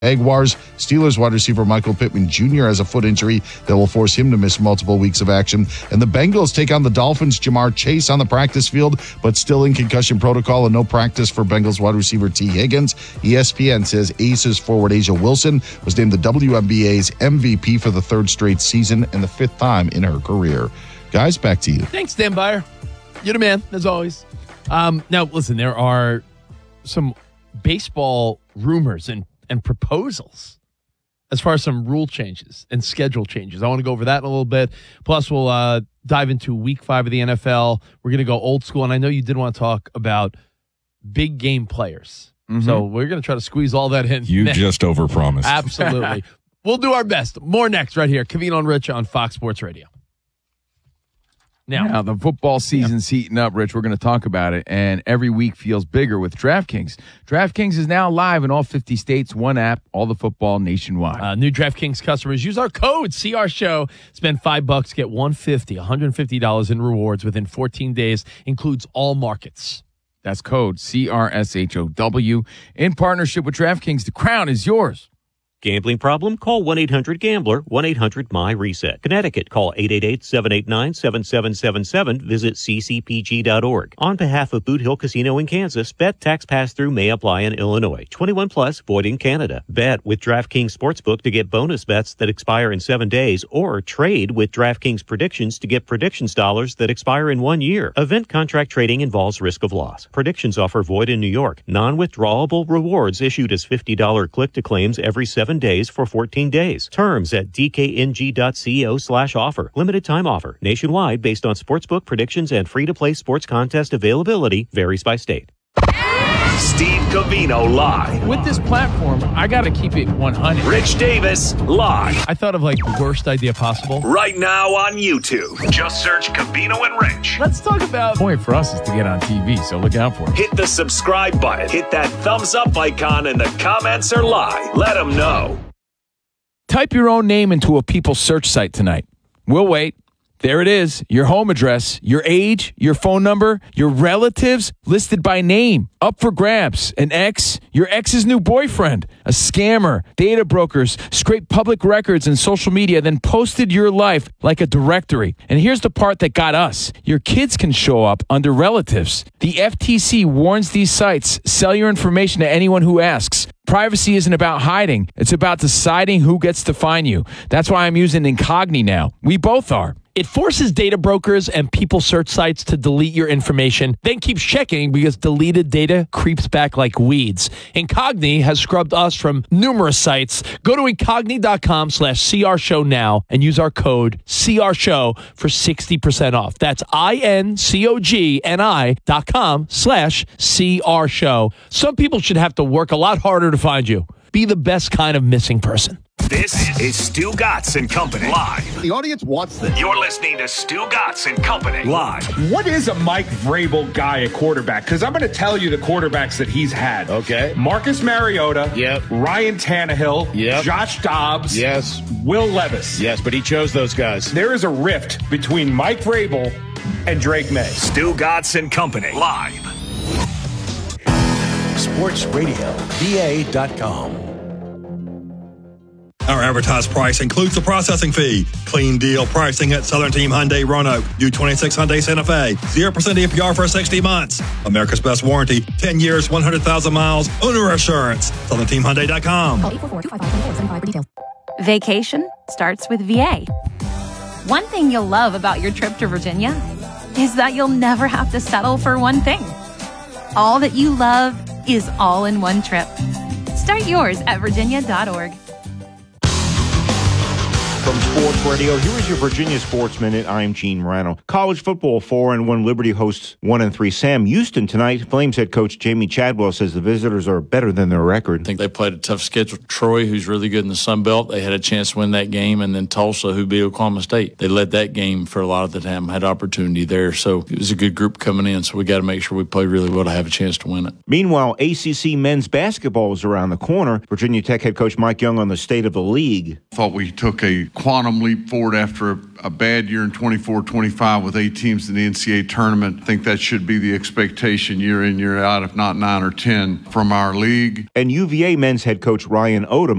Jaguars, Steelers wide receiver Michael Pittman Jr. has a foot injury that will force him to miss multiple weeks of action. And the Bengals take on the Dolphins. Jamar Chase on the practice field, but still in concussion protocol and no practice for Bengals wide receiver T. Higgins. ESPN says Aces forward Asia Wilson was named the WNBA's MVP for the third straight season and the fifth time in her career. Guys, back to you. Thanks, Dan Byer. You're the man, as always. Now, listen, there are some baseball rumors and proposals as far as some rule changes and schedule changes. I want to go over that in a little bit. Plus, we'll dive into week 5 of the NFL. We're going to go old school, and I know you did want to talk about big game players. Mm-hmm. So we're going to try to squeeze all that in. You just overpromised. Absolutely. We'll do our best. More next right here. Covino and Rich on Fox Sports Radio. Now, the football season's heating up, Rich. We're going to talk about it, and every week feels bigger with DraftKings. DraftKings is now live in all 50 states, one app, all the football nationwide. New DraftKings customers use our code CRSHOW. Spend $5, get $150 in rewards within 14 days. Includes all markets. That's code CRSHOW. In partnership with DraftKings, the crown is yours. Gambling problem? Call 1-800-GAMBLER, 1-800-MY-RESET. Connecticut, call 888-789-7777. Visit ccpg.org. On behalf of Boot Hill Casino in Kansas, bet tax pass-through may apply in Illinois. 21 plus, void in Canada. Bet with DraftKings Sportsbook to get bonus bets that expire in 7 days, or trade with DraftKings Predictions to get predictions dollars that expire in 1 year. Event contract trading involves risk of loss. Predictions offer void in New York. Non-withdrawable rewards issued as $50 click-to-claims every 7 days for 14 days. Terms at dkng.co/offer. Limited time offer. Nationwide based on sportsbook predictions and free-to-play sports contest availability. Varies by state. Steve Covino live. With this platform, I got to keep it 100. Rich Davis live. I thought of like the worst idea possible. Right now on YouTube. Just search Covino and Rich. Let's talk about... The point for us is to get on TV, so look out for it. Hit the subscribe button. Hit that thumbs up icon, and the comments are live. Let them know. Type your own name into a People search site tonight. We'll wait. There it is, your home address, your age, your phone number, your relatives listed by name. Up for grabs. An ex, your ex's new boyfriend, a scammer, data brokers, scraped public records and social media, then posted your life like a directory. And here's the part that got us. Your kids can show up under relatives. The FTC warns these sites, sell your information to anyone who asks. Privacy isn't about hiding. It's about deciding who gets to find you. That's why I'm using Incogni now. We both are. It forces data brokers and people search sites to delete your information, then keeps checking because deleted data creeps back like weeds. Incogni has scrubbed us from numerous sites. Go to incogni.com/CRShow now and use our code CRShow for 60% off. That's incogni.com/CRShow. Some people should have to work a lot harder to find you. Be the best kind of missing person. This is Stu Gatz and Company live. The audience wants this. You're listening to Stu Gatz and Company live. What is a Mike Vrabel guy at quarterback? Because I'm going to tell you the quarterbacks that he's had. Okay. Marcus Mariota. Yep. Ryan Tannehill. Yep. Josh Dobbs. Yes. Will Levis. Yes, but he chose those guys. There is a rift between Mike Vrabel and Drake May. Stu Gatz and Company live. SportsRadioVA.com. Our advertised price includes the processing fee. Clean deal pricing at Southern Team Hyundai Roanoke. U26 Hyundai Santa Fe. 0% APR for 60 months. America's best warranty. 10 years, 100,000 miles. Owner assurance. SouthernTeamHyundai.com. Call 844-255-2475 for details. Vacation starts with VA. One thing you'll love about your trip to Virginia is that you'll never have to settle for one thing. All that you love is all in one trip. Start yours at virginia.org. From Sports Radio, here is your Virginia Sports Minute. I'm Gene Morano. College football, 4-1 Liberty hosts 1-3 Sam Houston tonight. Flames head coach Jamie Chadwell says the visitors are better than their record. I think they played a tough schedule. Troy, who's really good in the Sun Belt, they had a chance to win that game, and then Tulsa, who beat Oklahoma State. They led that game for a lot of the time, had opportunity there. So it was a good group coming in, so we got to make sure we play really well to have a chance to win it. Meanwhile, ACC men's basketball is around the corner. Virginia Tech head coach Mike Young on the state of the league. Thought we took a quantum leap forward after a bad year in 24-25 with 8 teams in the NCAA tournament. I think that should be the expectation year in, year out, if not 9 or 10 from our league. And UVA men's head coach Ryan Odom